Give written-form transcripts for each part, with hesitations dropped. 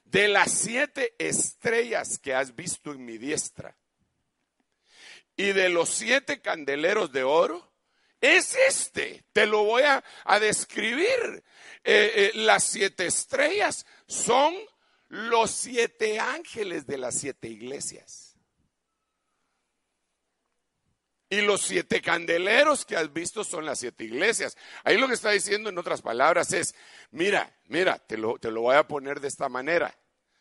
de las 7 estrellas que has visto en mi diestra y de los 7 candeleros de oro, es este. Te lo voy a describir. Las 7 estrellas son los 7 ángeles de las 7 iglesias. Y los 7 candeleros que has visto son las 7 iglesias. Ahí lo que está diciendo en otras palabras es, mira, te lo voy a poner de esta manera.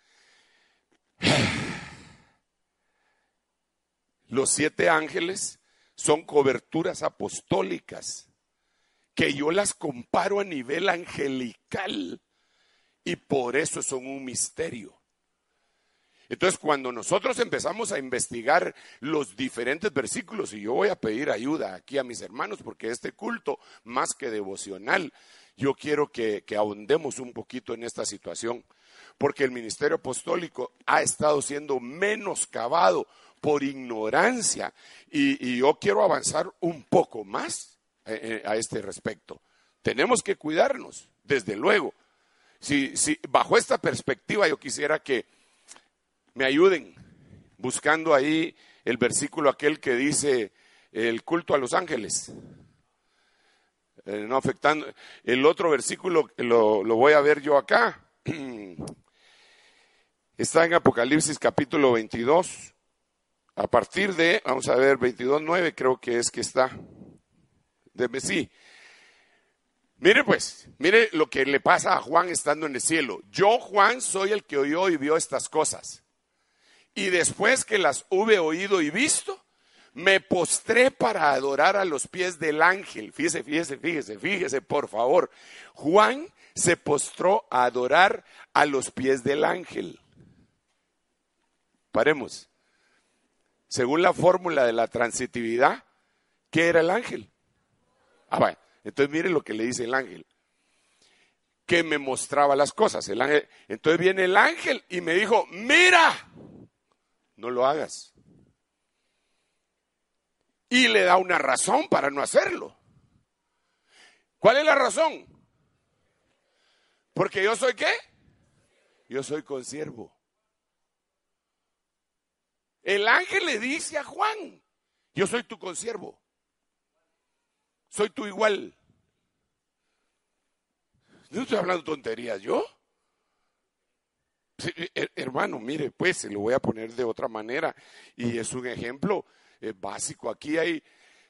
Los 7 ángeles son coberturas apostólicas que yo las comparo a nivel angelical y por eso son un misterio. Entonces, cuando nosotros empezamos a investigar los diferentes versículos, y yo voy a pedir ayuda aquí a mis hermanos, porque este culto, más que devocional, yo quiero que ahondemos un poquito en esta situación, porque el ministerio apostólico ha estado siendo menoscabado por ignorancia, y yo quiero avanzar un poco más a este respecto. Tenemos que cuidarnos, desde luego. Si bajo esta perspectiva yo quisiera que me ayuden buscando ahí el versículo aquel que dice el culto a los ángeles. No afectando. El otro versículo lo voy a ver yo acá. Está en Apocalipsis capítulo 22. A partir de, vamos a ver, 22:9 creo que es que está. Sí. Mire pues, mire lo que le pasa a Juan estando en el cielo. Yo, Juan, soy el que oyó y vio estas cosas. Y después que las hube oído y visto, me postré para adorar a los pies del ángel. Fíjese, por favor. Juan se postró a adorar a los pies del ángel. Paremos. Según la fórmula de la transitividad, ¿qué era el ángel? Bueno, entonces mire lo que le dice el ángel. Que me mostraba las cosas. El ángel, entonces viene el ángel y me dijo, mira, no lo hagas. Y le da una razón para no hacerlo. ¿Cuál es la razón? Porque yo soy ¿qué? Yo soy consiervo. El ángel le dice a Juan, yo soy tu consiervo. Soy tu igual. No estoy hablando tonterías, ¿yo? Sí, hermano, mire, pues se lo voy a poner de otra manera. Y es un ejemplo básico. Aquí hay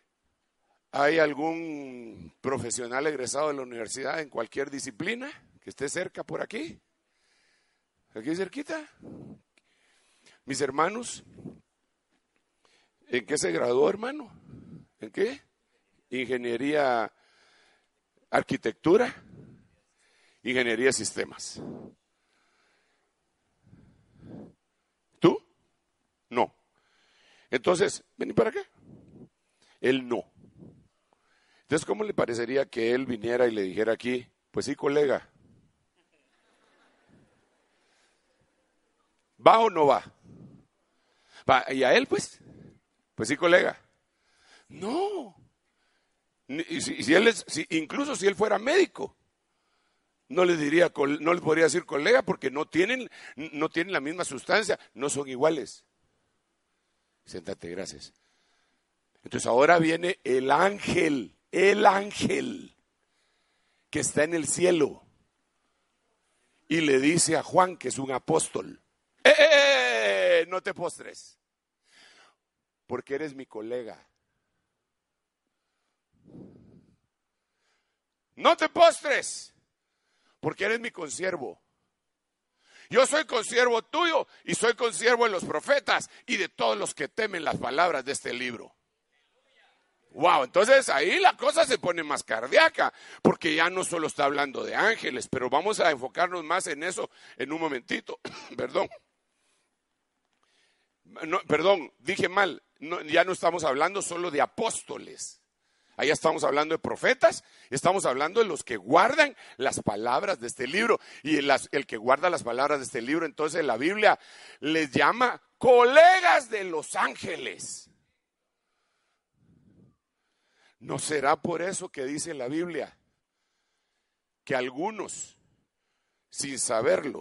algún profesional egresado de la universidad en cualquier disciplina que esté cerca por aquí. Aquí cerquita. Mis hermanos, ¿en qué se graduó, hermano? ¿En qué? Ingeniería, arquitectura, ingeniería de sistemas. ¿Tú? No. Entonces, vení para acá. Él no. Entonces, ¿cómo le parecería que él viniera y le dijera aquí, pues sí, colega, ¿va o no va? ¿Va? ¿Y a él, pues? Pues sí, colega. No. Incluso si él fuera médico, no le podría decir colega porque no tienen la misma sustancia, no son iguales. Siéntate, gracias. Entonces ahora viene el ángel que está en el cielo y le dice a Juan, que es un apóstol, no te postres, porque eres mi colega. No te postres, porque eres mi consiervo. Yo soy consiervo tuyo y soy consiervo de los profetas y de todos los que temen las palabras de este libro. Wow, entonces ahí la cosa se pone más cardíaca, porque ya no solo está hablando de ángeles, pero vamos a enfocarnos más en eso en un momentito. Perdón, dije mal, ya no estamos hablando solo de apóstoles. Allá estamos hablando de profetas, estamos hablando de los que guardan las palabras de este libro. Y el que guarda las palabras de este libro, entonces la Biblia les llama colegas de los ángeles. ¿No será por eso que dice la Biblia que algunos, sin saberlo,